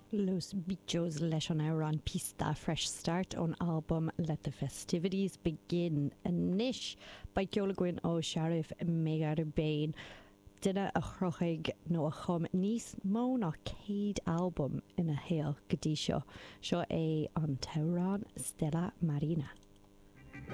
Los Bichos leis an Auran Pista fresh start on album Let the Festivities Begin. And nish by Ceolagwin ó Sharif Megar Bain. Dinna a chrochaig nó a chum níos mó ná céad album ina héal go dtí seo. Seo é an Tauran Stella Marina.